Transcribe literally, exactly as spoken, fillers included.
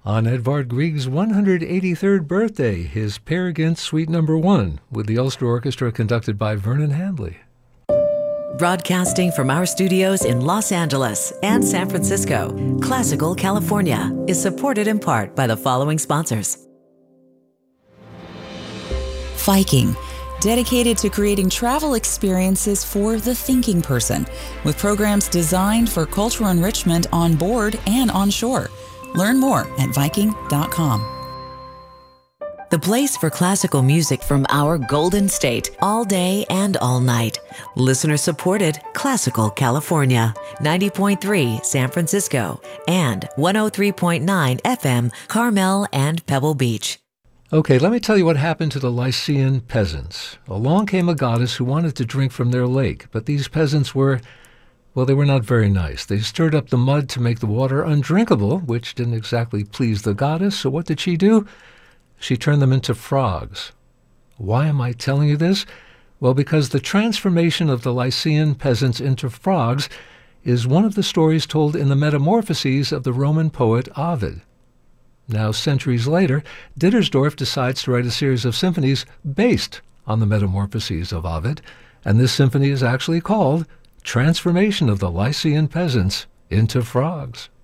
On Edvard Grieg's one hundred eighty-third birthday, his Peer Gynt Suite Number One, with the Ulster Orchestra conducted by Vernon Handley. Broadcasting from our studios in Los Angeles and San Francisco, Classical California is supported in part by the following sponsors. Viking, dedicated to creating travel experiences for the thinking person, with programs designed for cultural enrichment on board and on shore. Learn more at Viking dot com. The place for classical music from our Golden State, all day and all night. Listener-supported Classical California, ninety point three San Francisco, and one oh three point nine F M Carmel and Pebble Beach. Okay, let me tell you what happened to the Lycian peasants. Along came a goddess who wanted to drink from their lake, but these peasants were, well, they were not very nice. They stirred up the mud to make the water undrinkable, which didn't exactly please the goddess, so what did she do? She turned them into frogs. Why am I telling you this? Well, because the transformation of the Lycian peasants into frogs is one of the stories told in the Metamorphoses of the Roman poet Ovid. Now, centuries later, Dittersdorf decides to write a series of symphonies based on the Metamorphoses of Ovid, and this symphony is actually called Transformation of the Lycian Peasants into Frogs.